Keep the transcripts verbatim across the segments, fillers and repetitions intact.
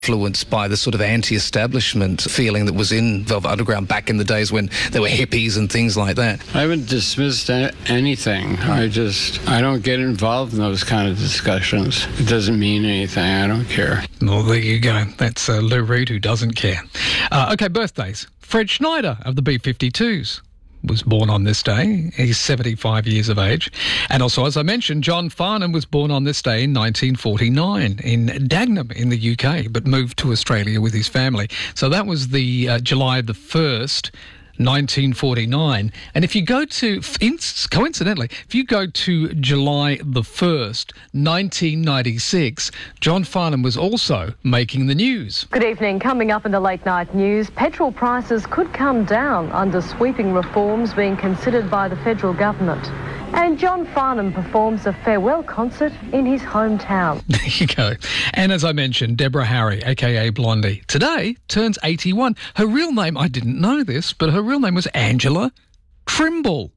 influenced by the sort of anti-establishment feeling that was in Velvet Underground back in the days when there were hippies and things like that. I haven't dismissed anything. I just, I don't get involved in those kind of discussions. It doesn't mean anything. I don't care. Well, there you go. That's uh, Lou Reed, who doesn't care. Uh, okay, birthdays. Fred Schneider of the B fifty-twos was born on this day. He's seventy-five years of age. And also, as I mentioned, John Farnham was born on this day in nineteen forty-nine in Dagenham in the U K, but moved to Australia with his family. So that was the uh, July the first, nineteen forty-nine. And if you go to, coincidentally, if you go to July the first, nineteen ninety-six, John Farnham was also making the news. Good evening. Coming up in the late night news, petrol prices could come down under sweeping reforms being considered by the federal government. And John Farnham performs a farewell concert in his hometown. There you go. And as I mentioned, Deborah Harry, a k a. Blondie, today turns eighty-one. Her real name, I didn't know this, but her real name was Angela Trimble.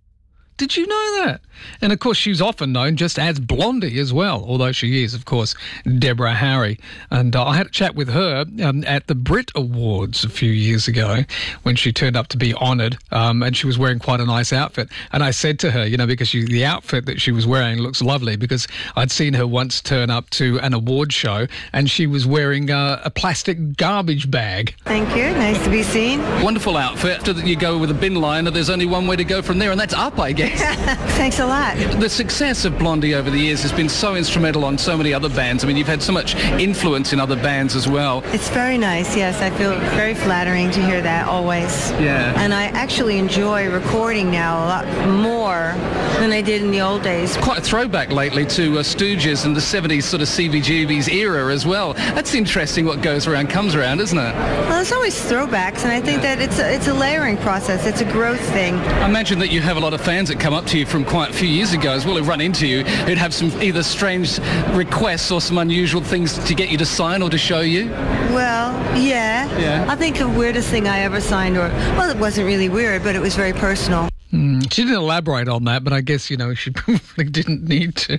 Did you know that? And, of course, she's often known just as Blondie as well, although she is, of course, Deborah Harry. And uh, I had a chat with her um, at the Brit Awards a few years ago when she turned up to be honoured, um, and she was wearing quite a nice outfit. And I said to her, you know, because she, the outfit that she was wearing looks lovely, because I'd seen her once turn up to an award show and she was wearing uh, a plastic garbage bag. Thank you. Nice to be seen. Wonderful outfit. After you go with a bin liner, there's only one way to go from there, and that's up, I guess. Thanks a lot. The success of Blondie over the years has been so instrumental on so many other bands. I mean, you've had so much influence in other bands as well. It's very nice, yes. I feel very flattering to hear that always. Yeah. And I actually enjoy recording now a lot more than I did in the old days. Quite a throwback lately to uh, Stooges and the seventies sort of C B G B's era as well. That's interesting. What goes around comes around, isn't it? Well, there's always throwbacks, and I think that it's a, it's a layering process. It's a growth thing. I imagine that you have a lot of fans that come up to you from quite a few years ago as well, who run into you, who'd have some either strange requests or some unusual things to get you to sign or to show you. Well, yeah. Yeah. I think the weirdest thing I ever signed, or, well, it wasn't really weird, but it was very personal. Mm, she didn't elaborate on that, but I guess, you know, she probably didn't need to.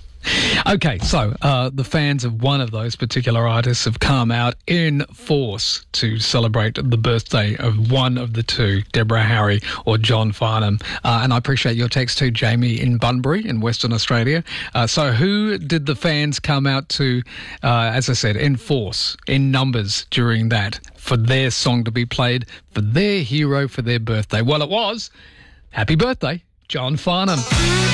Okay, so uh, the fans of one of those particular artists have come out in force to celebrate the birthday of one of the two, Deborah Harry or John Farnham. Uh, and I appreciate your text too, Jamie in Bunbury in Western Australia. Uh, so who did the fans come out to, uh, as I said, in force, in numbers during that, for their song to be played, for their hero, for their birthday? Well, it was Happy Birthday, John Farnham.